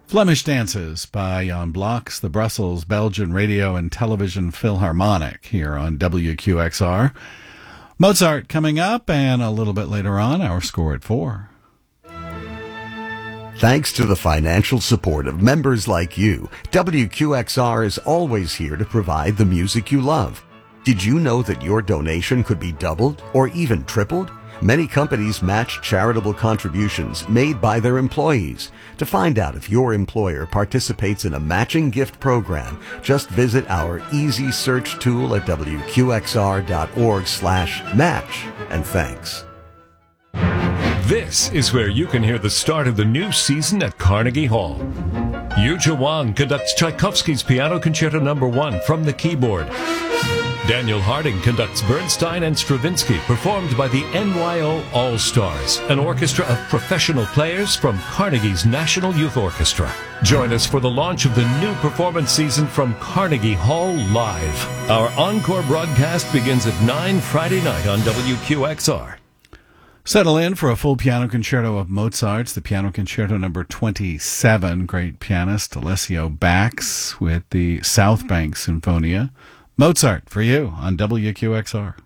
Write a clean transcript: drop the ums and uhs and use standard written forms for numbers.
Flemish Dances by Jan Bloks, the Brussels Belgian Radio and Television Philharmonic here on WQXR. Mozart coming up, and a little bit later on, our score at 4. Thanks to the financial support of members like you, WQXR is always here to provide the music you love. Did you know that your donation could be doubled or even tripled? Many companies match charitable contributions made by their employees. To find out if your employer participates in a matching gift program, just visit our easy search tool at wqxr.org/match. And thanks. This is where you can hear the start of the new season at Carnegie Hall. Yuja Wang conducts Tchaikovsky's Piano Concerto No. 1 from the keyboard. Daniel Harding conducts Bernstein and Stravinsky, performed by the NYO All-Stars, an orchestra of professional players from Carnegie's National Youth Orchestra. Join us for the launch of the new performance season from Carnegie Hall Live. Our encore broadcast begins at 9 Friday night on WQXR. Settle in for a full piano concerto of Mozart's, the Piano Concerto No. 27. Great pianist Alessio Bax with the South Bank Sinfonia. Mozart for you on WQXR.